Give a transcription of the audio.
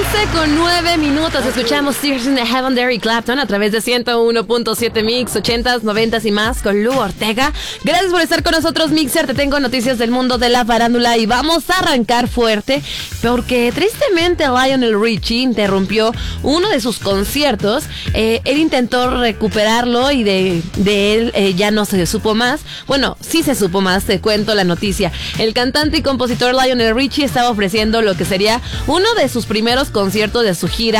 11:09. Escuchamos Tears in the Heaven de Eric Clapton a través de 101.7 Mix, 80s, 90s y más con Lu Ortega. Gracias por estar con nosotros, Mixer. Te tengo noticias del mundo de la farándula y vamos a arrancar fuerte porque tristemente Lionel Richie interrumpió uno de sus conciertos. Él intentó recuperarlo y de él ya no se supo más. Bueno, sí se supo más, te cuento la noticia. El cantante y compositor Lionel Richie estaba ofreciendo lo que sería uno de sus primeros conciertos de su gira